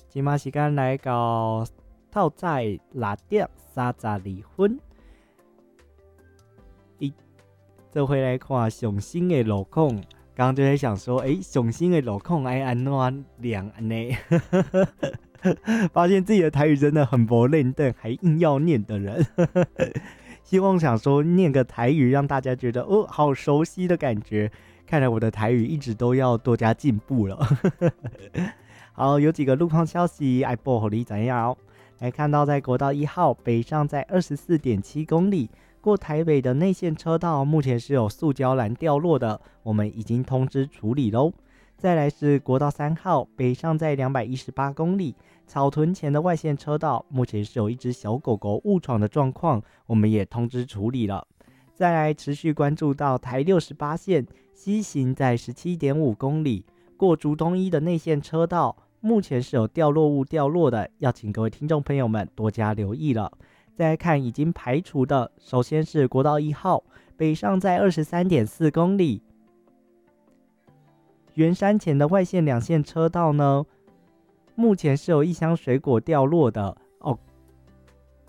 今嘛时间来到透早6点32分，这回来看上新的路况。刚刚就在想说，上新的路况要安怎念呢？发现自己的台语真的很不认真，还硬要念的人。希望想说念个台语，让大家觉得好熟悉的感觉。看来我的台语一直都要多加进步了。好，有几个路况消息要报给你知道哦。来看到在国道1号北上在 24.7 公里，过台北的内线车道目前是有塑胶栏掉落的，我们已经通知处理咯。再来是国道3号北上在218公里，草屯前的外线车道目前是有一只小狗狗误闯的状况，我们也通知处理了。再来持续关注到台68线西行在 17.5 公里，过竹东一的内线车道目前是有掉落物掉落的，要请各位听众朋友们多加留意了。再来看已经排除的，首先是国道1号北上在 23.4 公里，圆山前的外线两线车道呢，目前是有一箱水果掉落的，